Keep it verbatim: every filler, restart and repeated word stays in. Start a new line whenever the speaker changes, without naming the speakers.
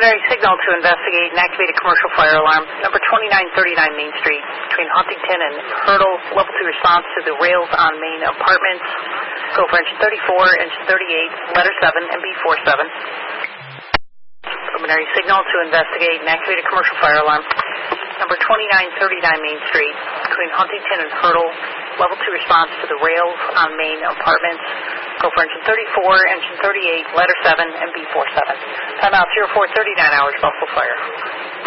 Preliminary signal to investigate and activate a commercial fire alarm. Number twenty-nine thirty-nine Main Street, between Huntington and Hurdle. Level two response to the rails on Main Apartments. Go for engine thirty-four, engine thirty-eight, letter seven, and B forty-seven. Preliminary signal to investigate and activate a commercial fire alarm. Number twenty-nine thirty-nine Main Street, between Huntington and Hurdle. Level two response to the rails on Main Apartments. Go for engine thirty-four, engine thirty-eight, letter seven, and B forty-seven. Time out zero four thirty-nine hours, Buffalo Fire.